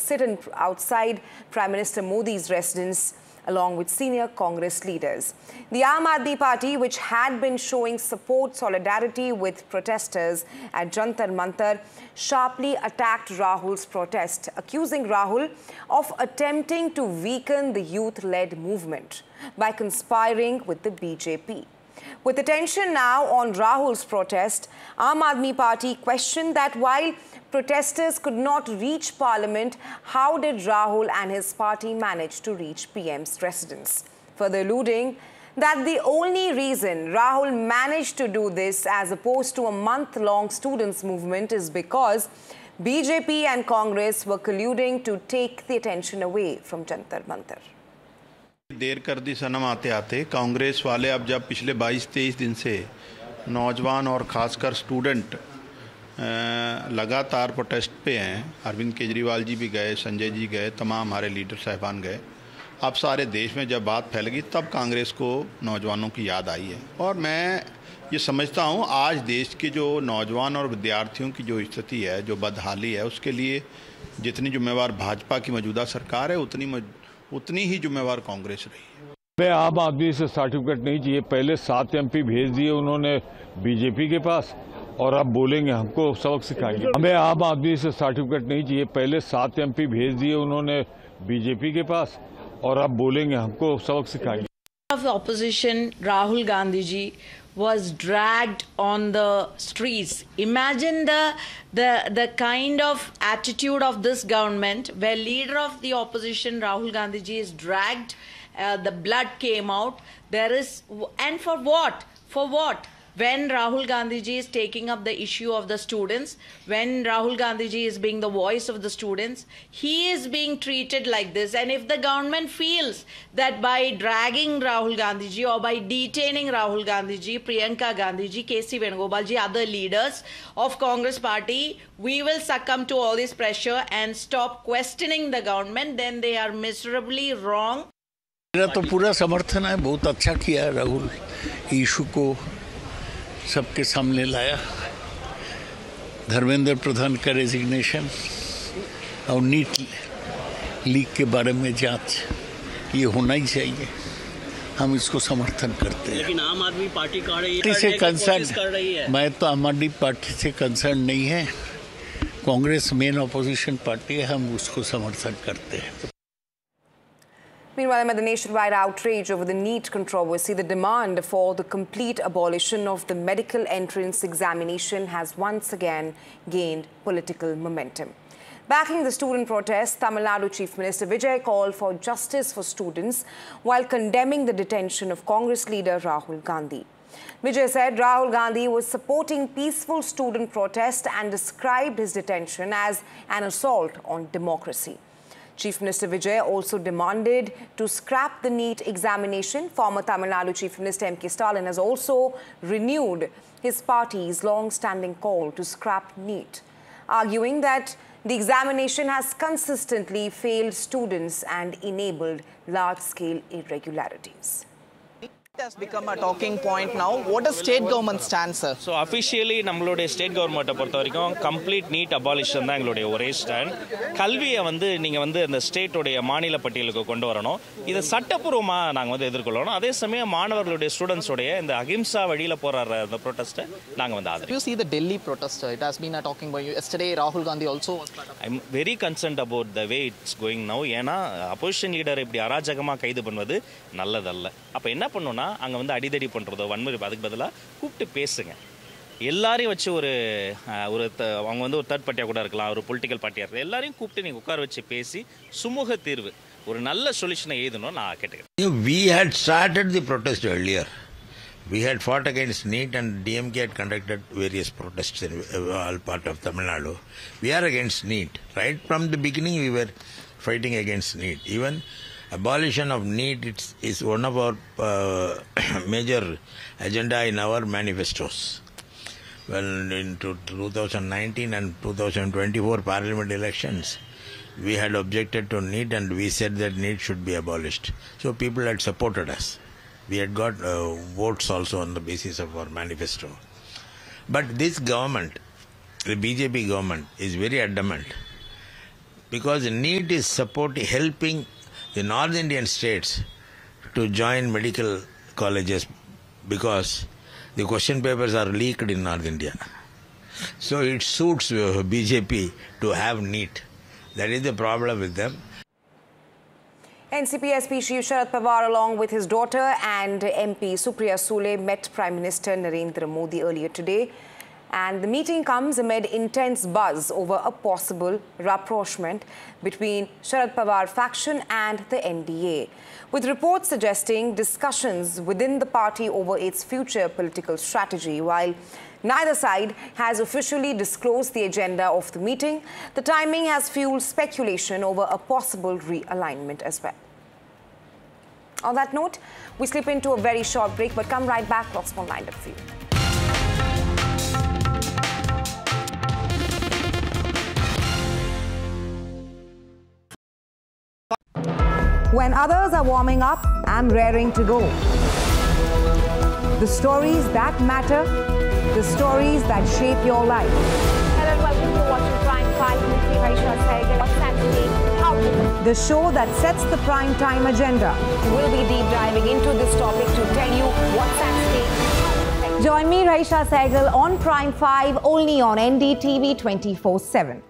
sit outside Prime Minister Modi's residence along with senior Congress leaders. The Aam Aadmi Party, which had been showing solidarity with protesters at Jantar Mantar, sharply attacked Rahul's protest, accusing Rahul of attempting to weaken the youth-led movement by conspiring with the BJP. With attention now on Rahul's protest, Aam Aadmi Party questioned that while protesters could not reach Parliament, how did Rahul and his party manage to reach PM's residence? Further alluding that the only reason Rahul managed to do this as opposed to a month-long students' movement is because BJP and Congress were colluding to take the attention away from Jantar Mantar. देर कर दी सनम आते आते कांग्रेस वाले अब जब पिछले 22-23 दिन से नौजवान और ख़ासकर स्टूडेंट लगातार प्रोटेस्ट पे हैं, अरविंद केजरीवाल जी भी गए, संजय जी गए, तमाम हमारे लीडर साहिबान गए। अब सारे देश में जब बात फैल गई तब कांग्रेस को नौजवानों की याद आई है और मैं ये समझता हूँ आज देश के जो नौजवान और विद्यार्थियों की जो स्थिति है, जो बदहाली है, उसके लिए जितनी जिम्मेवार भाजपा की मौजूदा सरकार है उतनी ही जिम्मेवार कांग्रेस रही है। हमें आम आदमी से सर्टिफिकेट नहीं चाहिए। पहले 7 MP भेज दिए उन्होंने बीजेपी के पास और अब बोलेंगे हमको सबक सिखाएंगे। हमें आम आदमी से सर्टिफिकेट नहीं चाहिए। पहले 7 MP भेज दिए उन्होंने बीजेपी के पास और अब बोलेंगे हमको सबक सिखाएंगे। Of opposition, Rahul Gandhi ji was dragged on the streets. Imagine the kind of attitude of this government where leader of the opposition Rahul Gandhi ji is dragged, the blood came out. And for what? For what? When Rahul Gandhi ji is taking up the issue of the students, when Rahul Gandhi ji is being the voice of the students, he is being treated like this. And if the government feels that by dragging Rahul Gandhi ji or by detaining Rahul Gandhi ji, Priyanka Gandhi ji, K.C. Venugopal ji, other leaders of Congress party, we will succumb to all this pressure and stop questioning the government, then they are miserably wrong. मेरा तो पूरा समर्थन है। बहुत अच्छा किया Rahul, issue को सबके सामने लाया। धर्मेंद्र प्रधान का रेजिग्नेशन और नीट लीक के बारे में जांच, ये होना ही चाहिए। हम इसको समर्थन करते हैं। लेकिन आम आदमी पार्टी से कंसर्न, मैं तो आम आदमी पार्टी से कंसर्न नहीं है। कांग्रेस मेन अपोजिशन पार्टी है, हम उसको समर्थन करते हैं। Meanwhile, amid the nationwide outrage over the NEET controversy, the demand for the complete abolition of the medical entrance examination has once again gained political momentum. Backing the student protests, Tamil Nadu Chief Minister Vijay called for justice for students while condemning the detention of Congress leader Rahul Gandhi. Vijay said Rahul Gandhi was supporting peaceful student protest and described his detention as an assault on democracy. Chief Minister Vijay also demanded to scrap the NEET examination. Former Tamil Nadu Chief Minister M.K. Stalin has also renewed his party's long-standing call to scrap NEET, arguing that the examination has consistently failed students and enabled large-scale irregularities. It has become a talking point now. What does state government stand, sir? So officially, நம்மளுடைய state government பொறுத்த வரைக்கும் complete NEET abolition தான் எங்களுடைய ஒரே stand. கல்வியை நீங்க அந்த state உடைய மாநில பட்டியலுக்கு கொண்டு வரணும். இத சட்டப்பூர்வமா நாங்க எதிர்க்கொள்ளணும். அதே சமயம் மாணவர்களுடைய ஸ்டூடண்ட்ஸ் உடைய இந்த அகிம்சா வழியில போராடுற அந்த protest நாங்க ஆதரிக்கிறோம். You see the Delhi protest, it has been a talking point. Yesterday Rahul Gandhi also was part of it. I'm very concerned about the way it's going now. ஏனா opposition leader இப்படி அராஜகமா கைது பண்ணுவது நல்லதல்ல. அப்ப என்ன பண்ணனும்னா அங்க அடிதடி பண்றதோ வன்முறை அதுக்கு பதிலா கூப்பிட்டு பேசுங்க. எல்லாரையும் வச்சு ஒரு அவங்க ஒரு தேர்ட் பார்ட்டியா கூட இருக்கலாம், ஒரு பொலிட்டிக்கல் பார்ட்டியா இருக்கலாம், எல்லாரையும் கூப்பிட்டு நீங்க உட்கார வச்சு பேசி சுமூக தீர்வு ஒரு நல்ல சொல்யூஷனை ஏதணும் நான் கேட்டுக்கிறேன். We had started the protest earlier. We had fought against NEET and DMK had conducted various protests in all part of Tamil Nadu. We are against NEET. Right from the beginning we were fighting against NEET. Even abolition of NEET is one of our major agenda in our manifestos. Well, in 2019 and 2024 parliament elections, we had objected to NEET and we said that NEET should be abolished. So people had supported us. We had got votes also on the basis of our manifesto. But this government, the BJP government, is very adamant because NEET is helping the North Indian states to join medical colleges because the question papers are leaked in North India. So it suits BJP to have NEET. That is the problem with them. NCP SP Chief Sharad Pawar along with his daughter and MP Supriya Sule met Prime Minister Narendra Modi earlier today. And the meeting comes amid intense buzz over a possible rapprochement between Sharad Pawar faction and the NDA, with reports suggesting discussions within the party over its future political strategy. While neither side has officially disclosed the agenda of the meeting, the timing has fueled speculation over a possible realignment as well. On that note, we slip into a very short break, but come right back. Lots more lined up for you. When others are warming up, I'm raring to go. The stories that matter, the stories that shape your life. Hello and welcome to watching Prime 5 with me, Raisha Sehgal. What's happening? How to... The show that sets the prime time agenda. We'll be deep diving into this topic to tell you what's at stake. Join me, Raisha Sehgal, on Prime 5, only on NDTV 24/7.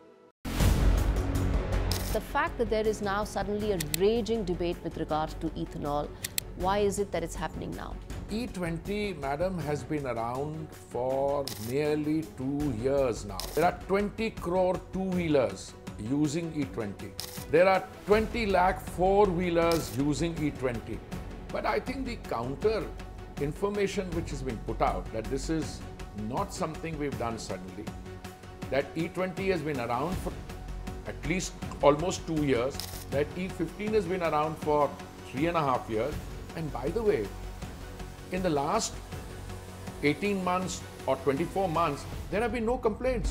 The fact that there is now suddenly a raging debate with regard to ethanol, why is it that it's happening now? E20, madam, has been around for nearly 2 years now. There are 20 crore two-wheelers using E20. There are 20 lakh four-wheelers using E20. But I think the counter information which has been put out, that this is not something we've done suddenly, that E20 has been around for at least almost 2 years, that E15 has been around for 3.5 years. And by the way, in the last 18 months or 24 months, there have been no complaints.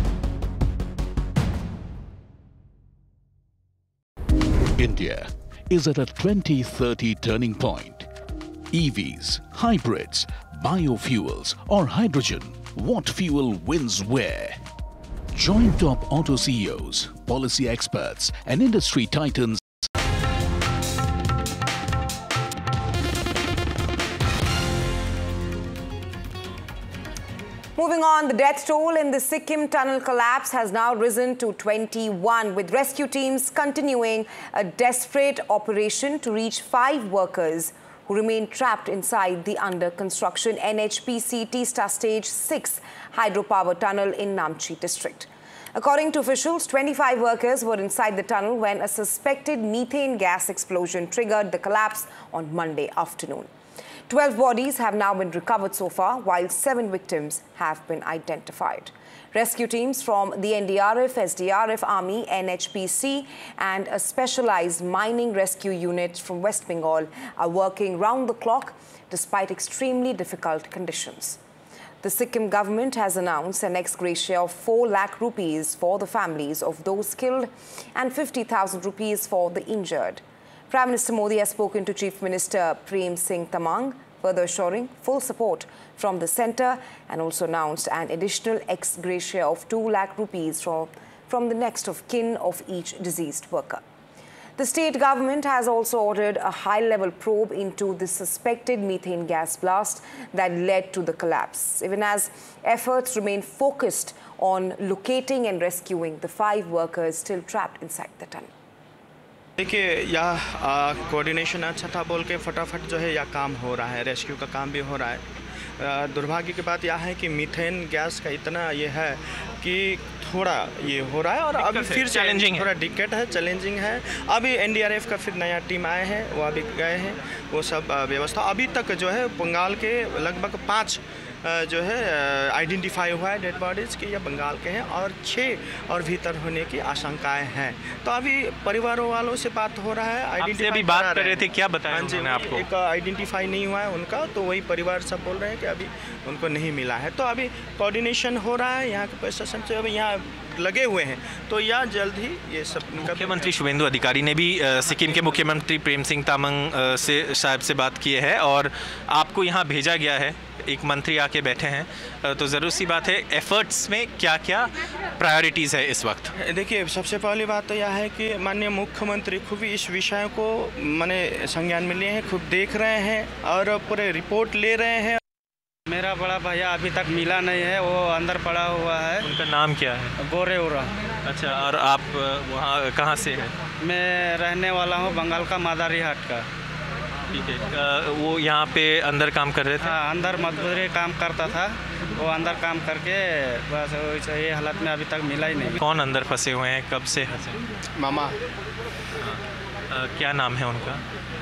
India is at a 2030 turning point. EVs, hybrids, biofuels or hydrogen, what fuel wins where? Join top auto CEOs, policy experts and industry titans. Moving on, the death toll in the Sikkim tunnel collapse has now risen to 21, with rescue teams continuing a desperate operation to reach 5 workers who remain trapped inside the under-construction NHPC Teesta Stage 6 hydropower tunnel in Namchi district. According to officials, 25 workers were inside the tunnel when a suspected methane gas explosion triggered the collapse on Monday afternoon. 12 bodies have now been recovered so far, while 7 victims have been identified. Rescue teams from the NDRF, SDRF, Army, NHPC and a specialized mining rescue unit from West Bengal are working round the clock despite extremely difficult conditions. The Sikkim government has announced an ex gratia of 4 lakh rupees for the families of those killed and 50,000 rupees for the injured. Prime Minister Modi has spoken to Chief Minister Prem Singh Tamang, further assuring full support from the centre, and also announced an additional ex gratia of 2 lakh rupees from the next of kin of each deceased worker. The state government has also ordered a high-level probe into the suspected methane gas blast that led to the collapse, even as efforts remain focused on locating and rescuing the 5 workers still trapped inside the tunnel. देखिए यह coordination अच्छा था बोल के फटाफट जो है यह काम हो रहा है, रेस्क्यू का काम भी हो रहा है। दुर्भाग्य की बात यह है कि मीथेन गैस का इतना ये है कि थोड़ा ये हो रहा है और अभी फिर चैलेंजिंग थोड़ा दिक्कत है, चैलेंजिंग है। अभी एनडीआरएफ का फिर नया टीम आए हैं, वो अभी गए हैं, वो सब व्यवस्था अभी तक जो है बंगाल के लगभग 5 जो है आइडेंटिफाई हुआ है डेड बॉडीज़ के, या बंगाल के हैं और 6 और भीतर होने की आशंकाएं हैं। तो अभी परिवारों वालों से बात हो रहा है, आइडेंटिफाई अभी बात कर रहे थे, क्या बताया उन्होंने आपको? एक आइडेंटिफाई नहीं हुआ है उनका, तो वही परिवार सब बोल रहे हैं कि अभी उनको नहीं मिला है। तो अभी कोऑर्डिनेशन हो रहा है, यहाँ के प्रशासन से अभी यहाँ लगे हुए हैं, तो यह जल्द ही ये सब। मुख्यमंत्री शुभेंदु अधिकारी ने भी सिक्किम के मुख्यमंत्री प्रेम सिंह तामंग से साहब से बात की है और आपको यहाँ भेजा गया है एक मंत्री आके बैठे हैं तो ज़रूर सी बात है एफर्ट्स में क्या क्या प्रायोरिटीज़ है इस वक्त? देखिए, सबसे पहली बात तो यह है कि माननीय मुख्यमंत्री खूब इस विषय को माने संज्ञान में लिए हैं, खूब देख रहे हैं और पूरे रिपोर्ट ले रहे हैं। मेरा बड़ा भैया अभी तक मिला नहीं है, वो अंदर पड़ा हुआ है। उनका नाम क्या है? गोरेउरा। अच्छा, और आप वहाँ कहाँ से हैं? मैं रहने वाला हूँ बंगाल का मादारी हाट का। ठीक है, वो यहाँ पे अंदर काम कर रहे थे? हाँ, अंदर मजदूरी काम करता था, वो अंदर काम करके बस ये हालत में अभी तक मिला ही नहीं। कौन अंदर फंसे हुए हैं, कब से फंसे? मामा। क्या नाम है उनका?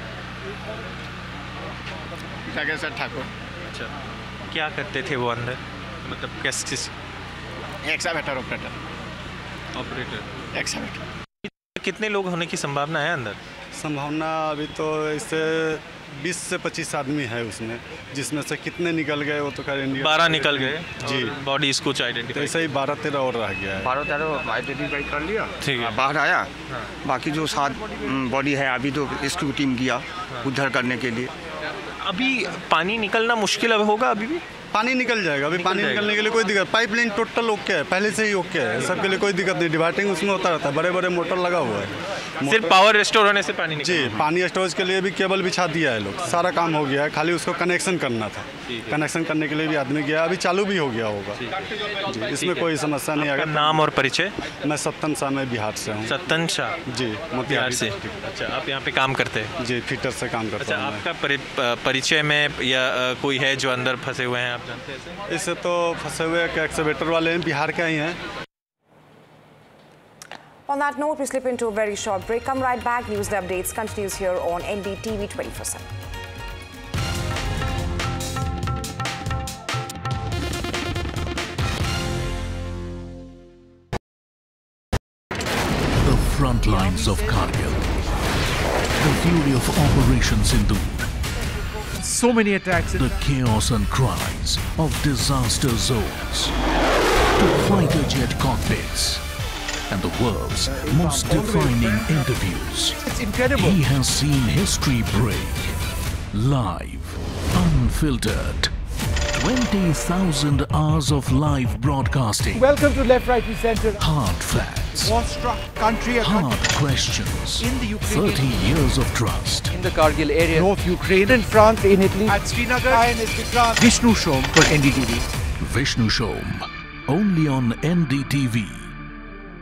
जागेश्वर ठाकुर। अच्छा, क्या करते थे वो अंदर, मतलब किस? Excavator operator. एक्सकावेटर। कितने लोग होने की संभावना है अंदर? संभावना अभी तो इससे 20 से 25 आदमी है उसमें, जिसमें से कितने निकल गए वो तो खैर इंडिया 12 निकल गए जी। बॉडीज कुछ आइडेंटिफाई, तो ऐसे ही 12-13 और रह गया है। 12-13 आइडेंटिफाई कर लिया, ठीक है, बाहर आया। बाकी जो 7 बॉडी है अभी तो रेस्क्यू टीम गया उद्धार करने के लिए। अभी पानी निकलना मुश्किल अब होगा? अभी भी पानी निकल जाएगा, अभी पानी निकलने के लिए कोई दिक्कत, पाइपलाइन टोटल ओके है, पहले से ही ओके है, सबके लिए कोई दिक्कत नहीं। डिवाइडिंग उसमें होता रहता है, बड़े बड़े मोटर लगा हुआ है। सिर्फ पावर रिस्टोर होने से पानी जी, पानी स्टोरेज के लिए भी केबल बिछा दिया है लोग, सारा काम हो गया है, खाली उसको कनेक्शन करना था। कनेक्शन करने के लिए भी आदमी गया, अभी चालू भी हो गया होगा जी, इसमें कोई समस्या नहीं आएगा। नाम और परिचय? मैं सत्तन शाह, मैं बिहार से हूँ। सत्तन शाह जी, बिहार से। अच्छा, आप यहाँ पे काम करते हैं? जी, फिटर से काम करता हूँ। अच्छा, आपका परिचय में या कोई है जो अंदर फंसे हुए हैं, आप जानते हैं? इससे तो फंसे हुए एक्सवेटर वाले हैं, बिहार के ही हैं। On that note, we slip into a very short break. Come right back. News and updates continues here on NDTV 24/7. The front lines of Kargil. The fury of Operation Sindoor. So many attacks. The chaos and cries of disaster zones. To fighter jet cockpits. And the world's most defining interviews. It's incredible. He has seen history break. Live. Unfiltered. 20,000 hours of live broadcasting. Welcome to Left, Right, Center. Hard facts. War-struck country. Hard questions. In the Ukraine. 30 years of trust. In the Kargil area. North Ukraine. In France, in Italy. At Srinagar. Vishnu Shom for NDTV. Vishnu Shom. Only on NDTV.